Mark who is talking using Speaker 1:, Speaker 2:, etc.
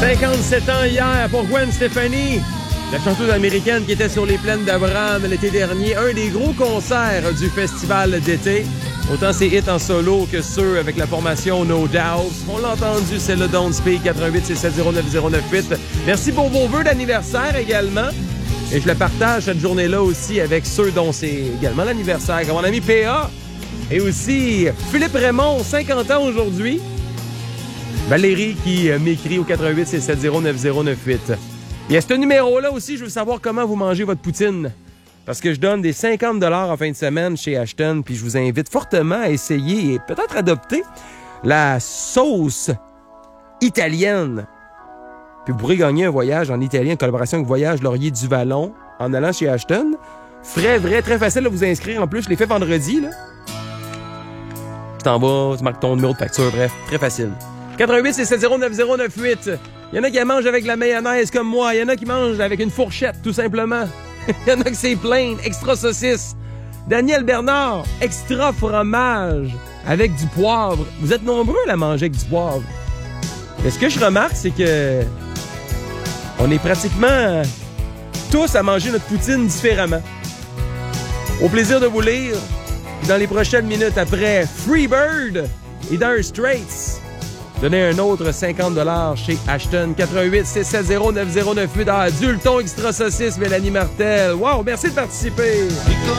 Speaker 1: 57 ans hier pour Gwen Stefani, la chanteuse américaine qui était sur les plaines d'Abraham l'été dernier. Un des gros concerts du festival d'été. Autant ses hits en solo que ceux avec la formation No Doubt. On l'a entendu, c'est le Don't Speak, 88-670-9098. Merci pour vos vœux d'anniversaire également. Et je le partage cette journée-là aussi avec ceux dont c'est également l'anniversaire, comme mon ami PA. Et aussi Philippe Raymond, 50 ans aujourd'hui. Valérie qui m'écrit au 88-670-9098. Et à ce numéro-là aussi, je veux savoir comment vous mangez votre poutine. Parce que je donne des 50 $ en fin de semaine chez Ashton, puis je vous invite fortement à essayer et peut-être adopter la sauce italienne. Puis vous pourrez gagner un voyage en Italie en collaboration avec Voyage Laurier du Vallon en allant chez Ashton. Frais, vrai, très facile de vous inscrire. En plus, je l'ai fait vendredi, là. Tu t'en vas, tu marques ton numéro de facture, bref, très facile. 88-670-9098. Il y en a qui mangent avec de la mayonnaise comme moi. Il y en a qui mangent avec une fourchette, tout simplement. Il y en a qui c'est plain, extra saucisse. Daniel Bernard, extra fromage avec du poivre. Vous êtes nombreux à la manger avec du poivre. Et ce que je remarque, c'est que on est pratiquement tous à manger notre poutine différemment. Au plaisir de vous lire dans les prochaines minutes après Freebird et Dire Straits. Donnez un autre 50 $ chez Ashton. 88-670-9098. Adulton extra saucisse, Mélanie Martel. Wow, merci de participer.